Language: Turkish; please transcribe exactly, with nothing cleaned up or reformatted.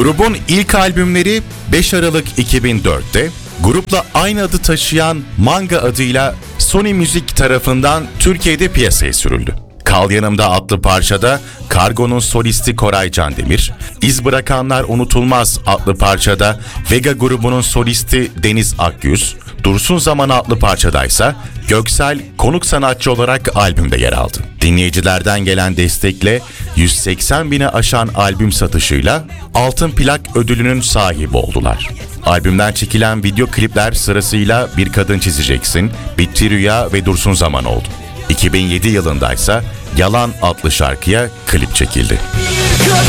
Grubun ilk albümleri beş Aralık iki bin dörtte grupla aynı adı taşıyan Manga adıyla Sony Music tarafından Türkiye'de piyasaya sürüldü. Kal Yanımda adlı parçada Kargo'nun solisti Koray Candemir, İz Bırakanlar Unutulmaz adlı parçada Vega grubunun solisti Deniz Akyüz, Dursun Zaman adlı parçadaysa Göksel konuk sanatçı olarak albümde yer aldı. Dinleyicilerden gelen destekle yüz seksen bine aşan albüm satışıyla altın plak ödülünün sahibi oldular. Albümden çekilen video klipler sırasıyla Bir Kadın Çizeceksin, Bitti Rüya ve Dursun Zaman oldu. iki bin yedi yılındaysa Yalan adlı şarkıya klip çekildi.